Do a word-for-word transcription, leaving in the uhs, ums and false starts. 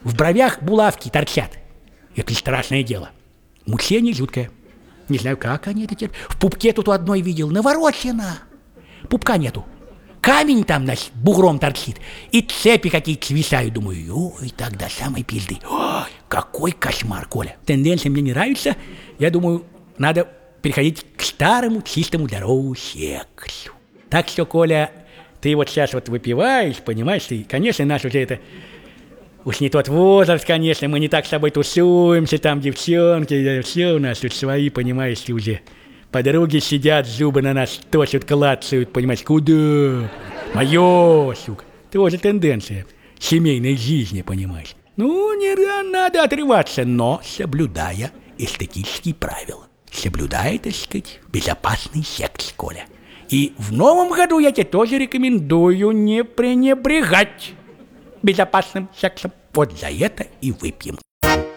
В бровях булавки торчат. Это страшное дело. Мучение жуткое. Не знаю, как они это терпят. В пупке тут у одной видел. Наворочено. Пупка нету. Камень там, значит, бугром торчит. И цепи какие-то свисают. Думаю, ой, тогда самой пизды. Ой, какой кошмар, Коля. Тенденция мне не нравится. Я думаю, надо переходить к старому, чистому, здоровому сексу. Так что, Коля, ты вот сейчас вот выпиваешь, понимаешь, и, конечно, наш уже это... Уж не тот возраст, конечно, мы не так с тобой тусуемся, там девчонки, все у нас тут свои, понимаешь, уже... Подруги сидят, зубы на нас точат, клацают, понимаешь, куда? Мое, сука, тоже тенденция семейной жизни, понимаешь. Ну, не надо отрываться, но соблюдая эстетические правила. Соблюдая, так сказать, безопасный секс, Коля. И в новом году я тебе тоже рекомендую не пренебрегать безопасным сексом. Вот за это и выпьем.